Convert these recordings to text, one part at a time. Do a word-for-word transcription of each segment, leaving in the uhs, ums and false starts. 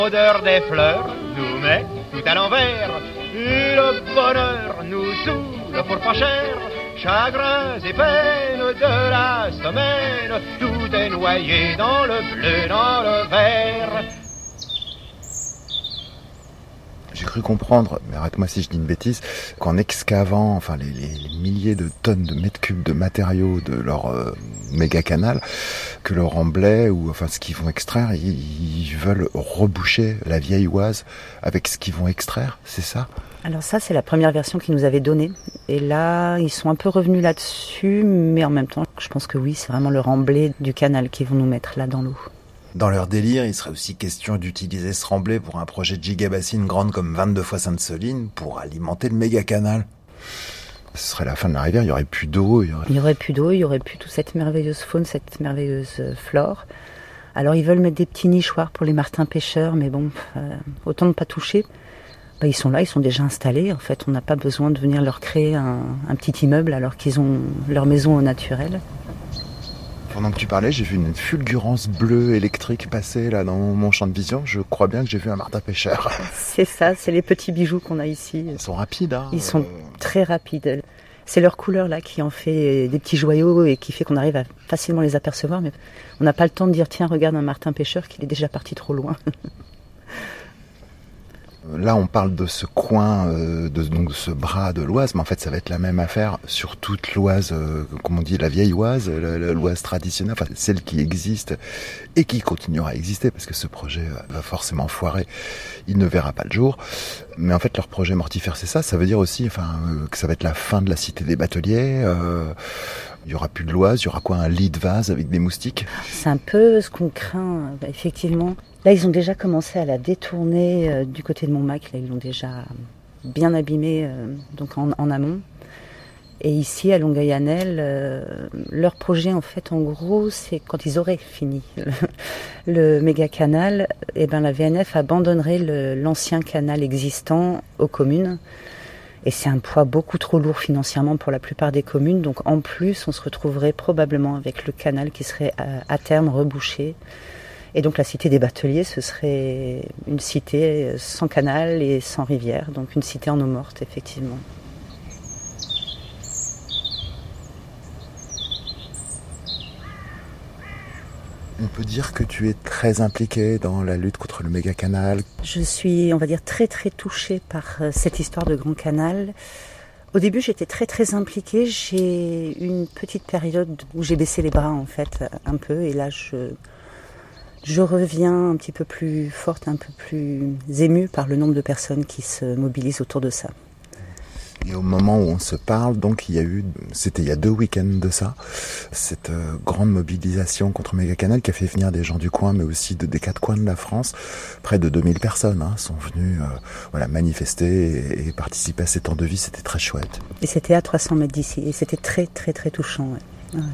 L'odeur des fleurs nous met tout à l'envers, et le bonheur nous saoule pour pas cher. Chagrins et peines de la semaine, tout est noyé dans le bleu, dans le vert. J'ai cru comprendre, mais arrête-moi si je dis une bêtise, qu'en excavant enfin les, les, les milliers de tonnes de mètres cubes de matériaux de leur euh, méga canal, que le remblai ou enfin ce qu'ils vont extraire, ils, ils veulent reboucher la vieille Oise avec ce qu'ils vont extraire, c'est ça ? Alors ça, c'est la première version qu'ils nous avaient donnée. Et là, ils sont un peu revenus là-dessus, mais en même temps, je pense que oui, c'est vraiment le remblai du canal qu'ils vont nous mettre là dans l'eau. Dans leur délire, il serait aussi question d'utiliser ce remblai pour un projet de gigabassine grande comme vingt-deux fois Sainte-Soline pour alimenter le méga canal. Ce serait la fin de la rivière, il n'y aurait plus d'eau. Il y aurait... il y aurait plus d'eau, il y aurait plus toute cette merveilleuse faune, cette merveilleuse flore. Alors ils veulent mettre des petits nichoirs pour les martins pêcheurs, mais bon, euh, autant ne pas toucher. Bah, ils sont là, ils sont déjà installés. En fait, on n'a pas besoin de venir leur créer un, un petit immeuble alors qu'ils ont leur maison au naturel. Pendant que tu parlais, j'ai vu une fulgurance bleue électrique passer là dans mon champ de vision. Je crois bien que j'ai vu un martin pêcheur. C'est ça, c'est les petits bijoux qu'on a ici. Ils sont rapides, hein. Ils sont très rapides. C'est leur couleur là qui en fait des petits joyaux et qui fait qu'on arrive à facilement les apercevoir. Mais on n'a pas le temps de dire tiens, regarde un martin pêcheur qu'il est déjà parti trop loin. Là, on parle de ce coin, euh, de, donc de ce bras de l'Oise, mais en fait, ça va être la même affaire sur toute l'Oise, euh, comme on dit, la vieille Oise, la, la, l'Oise traditionnelle, enfin celle qui existe et qui continuera à exister, parce que ce projet va forcément foirer, il ne verra pas le jour. Mais en fait, leur projet mortifère, c'est ça. Ça veut dire aussi, enfin, euh, que ça va être la fin de la cité des bateliers. Euh, il y aura plus de l'Oise, il y aura quoi, un lit de vase avec des moustiques ? C'est un peu ce qu'on craint, bah, effectivement. Là, ils ont déjà commencé à la détourner euh, du côté de Montmac. Là, ils l'ont déjà bien abîmée euh, donc en, en amont. Et ici, à Longueuil-Annel, euh, leur projet, en fait, en gros, c'est quand ils auraient fini le, le méga canal, eh ben, la V N F abandonnerait le, l'ancien canal existant aux communes. Et c'est un poids beaucoup trop lourd financièrement pour la plupart des communes. Donc, en plus, on se retrouverait probablement avec le canal qui serait à, à terme rebouché. Et donc la cité des bateliers, ce serait une cité sans canal et sans rivière, donc une cité en eau morte, effectivement. On peut dire que tu es très impliquée dans la lutte contre le méga canal. Je suis, on va dire, très très touchée par cette histoire de grand canal. Au début, j'étais très très impliquée. J'ai eu une petite période où j'ai baissé les bras, en fait, un peu, et là je... Je reviens un petit peu plus forte, un peu plus émue par le nombre de personnes qui se mobilisent autour de ça. Et au moment où on se parle, donc il y a eu, c'était il y a deux week-ends de ça, cette euh, grande mobilisation contre Mégacanal qui a fait venir des gens du coin, mais aussi de, des quatre coins de la France. Près de deux mille personnes hein, sont venues euh, voilà, manifester et, et participer à ces temps de vie. C'était très chouette. Et c'était à trois cents mètres d'ici. Et c'était très, très, très touchant. Ouais. Ouais.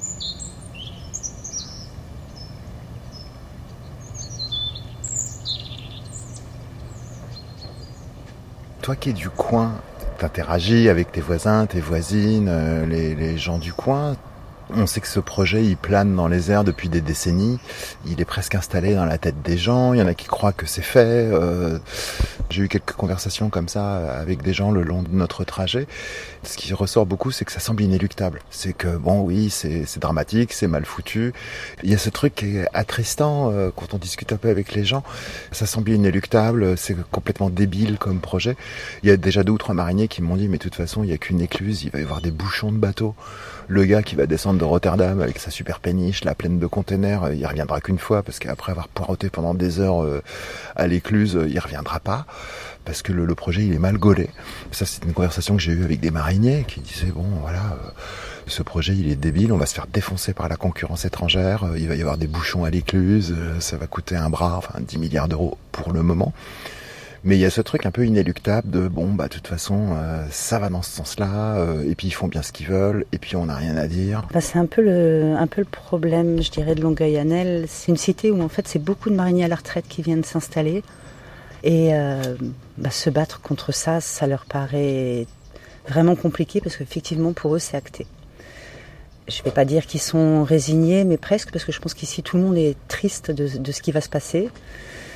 Toi qui es du coin, t'interagis avec tes voisins, tes voisines, euh, les, les gens du coin. On sait que ce projet, il plane dans les airs depuis des décennies. Il est presque installé dans la tête des gens. Il y en a qui croient que c'est fait. Euh, j'ai eu quelques conversations comme ça avec des gens le long de notre trajet. Ce qui ressort beaucoup, c'est que ça semble inéluctable. C'est que, bon, oui, c'est, c'est dramatique, c'est mal foutu. Il y a ce truc qui est attristant euh, quand on discute un peu avec les gens. Ça semble inéluctable, c'est complètement débile comme projet. Il y a déjà deux ou trois mariniers qui m'ont dit, mais de toute façon, il n'y a qu'une écluse, il va y avoir des bouchons de bateaux. Le gars qui va descendre de Rotterdam avec sa super péniche, la pleine de containers, il reviendra qu'une fois parce qu'après avoir poireauté pendant des heures euh, à l'écluse, il reviendra pas parce que le, le projet il est mal gaulé. Ça c'est une conversation que j'ai eue avec des mariniers qui disaient bon voilà, euh, ce projet il est débile, on va se faire défoncer par la concurrence étrangère, euh, il va y avoir des bouchons à l'écluse, euh, ça va coûter un bras, enfin dix milliards d'euros pour le moment. Mais il y a ce truc un peu inéluctable de bon bah de toute façon euh, ça va dans ce sens-là euh, et puis ils font bien ce qu'ils veulent et puis on n'a rien à dire. Bah, c'est un peu le un peu le problème je dirais de Longueuil-Annel. C'est une cité où en fait c'est beaucoup de mariniers à la retraite qui viennent s'installer et euh, bah, se battre contre ça, ça leur paraît vraiment compliqué parce qu'effectivement pour eux c'est acté. Je ne vais pas dire qu'ils sont résignés mais presque parce que je pense qu'ici tout le monde est triste de, de ce qui va se passer.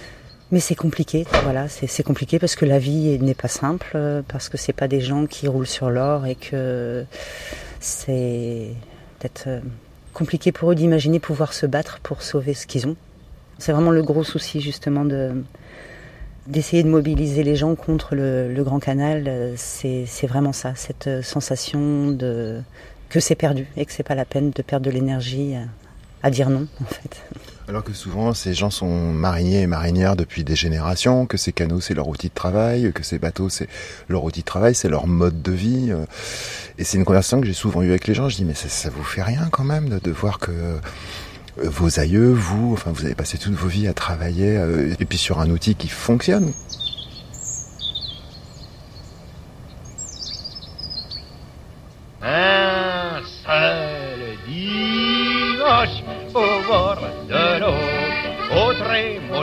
Mais c'est compliqué, voilà, c'est, c'est compliqué parce que la vie n'est pas simple, parce que c'est pas des gens qui roulent sur l'or et que c'est peut-être compliqué pour eux d'imaginer pouvoir se battre pour sauver ce qu'ils ont. C'est vraiment le gros souci justement de, d'essayer de mobiliser les gens contre le, le Grand Canal. C'est, c'est vraiment ça, cette sensation de, que c'est perdu et que c'est pas la peine de perdre de l'énergie à, à dire non en fait. Alors que souvent, ces gens sont mariniers et marinières depuis des générations, que ces canaux, c'est leur outil de travail, que ces bateaux, c'est leur outil de travail, c'est leur mode de vie. Et c'est une conversation que j'ai souvent eue avec les gens. Je dis, mais ça, ça vous fait rien quand même de, de voir que vos aïeux, vous, enfin, vous avez passé toute vos vies à travailler, euh, et puis sur un outil qui fonctionne.